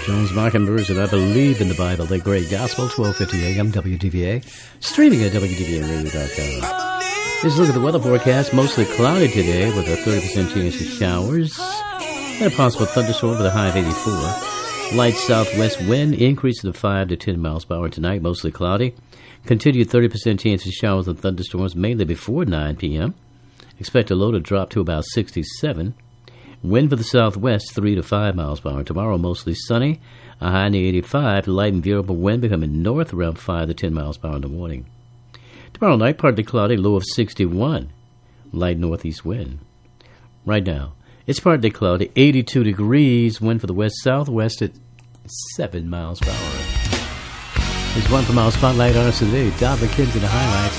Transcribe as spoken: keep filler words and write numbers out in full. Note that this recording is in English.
Jones Mockingbirds and I Believe in the Bible, the Great Gospel, twelve fifty a.m. W D V A, streaming at W D V A radio dot com. Let's look at the weather forecast. Mostly cloudy today with a thirty percent chance of showers and a possible thunderstorm with a high of eighty-four. Light southwest wind increasing to five to ten miles per hour tonight, mostly cloudy. Continued thirty percent chance of showers and thunderstorms mainly before nine p.m. Expect a low to drop to about sixty-seven. Wind for the southwest, three to five miles per hour. Tomorrow, mostly sunny. A high near eighty-five. Light and variable wind becoming north around five to ten miles per hour in the morning. Tomorrow night, partly cloudy, low of sixty-one. Light northeast wind. Right now, it's partly cloudy, eighty-two degrees. Wind for the west-southwest at seven miles per hour. There's one from our Spotlight Artist today. Don McKenzie, the highlights.